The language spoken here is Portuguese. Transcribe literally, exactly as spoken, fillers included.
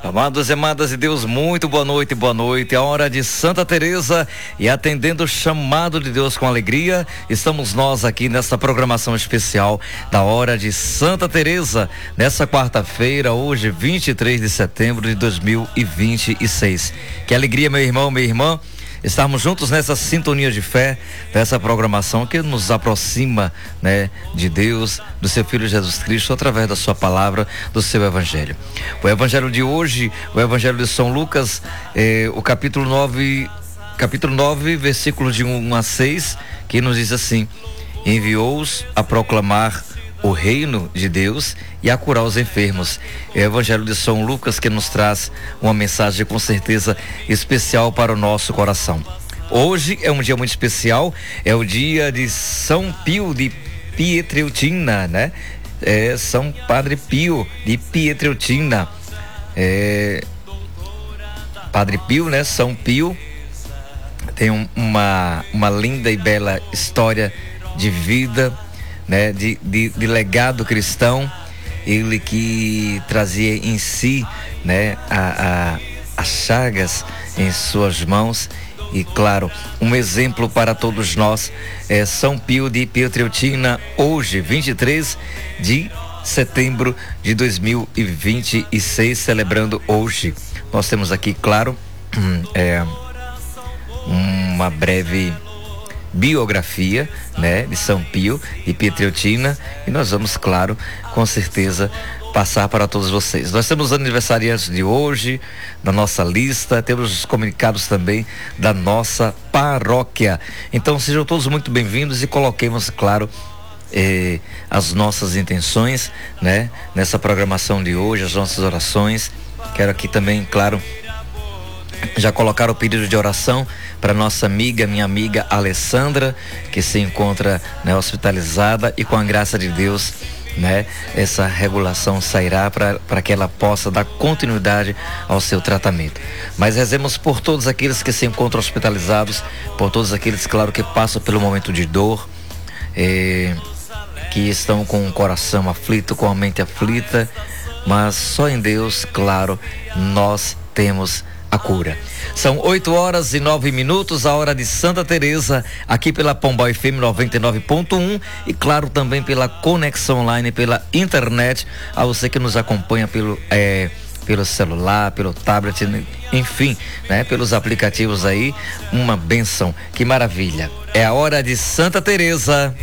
Amados e amadas de Deus, muito boa noite, boa noite. A hora de Santa Teresa e atendendo o chamado de Deus com alegria, estamos nós aqui nessa programação especial da hora de Santa Teresa, nessa quarta-feira, hoje, vinte e três de setembro de dois mil e vinte e seis. Que alegria, meu irmão, minha irmã, estarmos juntos nessa sintonia de fé, dessa programação que nos aproxima, né, de Deus, do seu Filho Jesus Cristo, através da sua palavra, do seu Evangelho. O Evangelho de hoje, o Evangelho de São Lucas, eh, o capítulo nove, capítulo nove, versículos de um a seis, que nos diz assim: enviou-os a proclamar o reino de Deus e a curar os enfermos. É o Evangelho de São Lucas que nos traz uma mensagem com certeza especial para o nosso coração. Hoje é um dia muito especial, é o dia de São Pio de Pietrelcina, né? É São Padre Pio de Pietrelcina. É Padre Pio, né? São Pio tem um, uma, uma linda e bela história de vida, né, de, de, de legado cristão. Ele que trazia em si, né, a, a, as chagas em suas mãos e, claro, um exemplo para todos nós. É São Pio de Pietrelcina, hoje, vinte e três de setembro de dois mil e vinte e seis, celebrando hoje. Nós temos aqui, claro, é, uma breve biografia, né, de São Pio de Pietrelcina, e nós vamos, claro, com certeza passar para todos vocês. Nós temos aniversariantes de hoje da nossa lista, temos os comunicados também da nossa paróquia. Então sejam todos muito bem-vindos e coloquemos, claro, eh, as nossas intenções, né, nessa programação de hoje, as nossas orações. Quero aqui também, claro, já colocar o pedido de oração para nossa amiga, minha amiga Alessandra, que se encontra, né, hospitalizada, e com a graça de Deus, né, essa regulação sairá para que ela possa dar continuidade ao seu tratamento. Mas rezemos por todos aqueles que se encontram hospitalizados, por todos aqueles, claro, que passam pelo momento de dor, eh, que estão com o coração aflito, com a mente aflita, mas só em Deus, claro, nós temos a cura. São oito horas e nove minutos, a hora de Santa Teresa, aqui pela Pombal F M noventa e nove ponto um e, claro, também pela conexão online, pela internet, a você que nos acompanha pelo, é, pelo celular, pelo tablet, enfim, né, pelos aplicativos aí. Uma bênção, que maravilha. É a hora de Santa Teresa.